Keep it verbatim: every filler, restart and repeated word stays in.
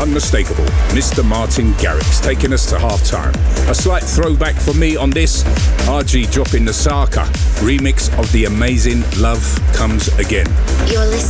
unmistakable Mister Martin Garrix taking us to half-time. A slight throwback for me on this, R G dropping the Saka remix of the amazing Love Comes Again. You're listening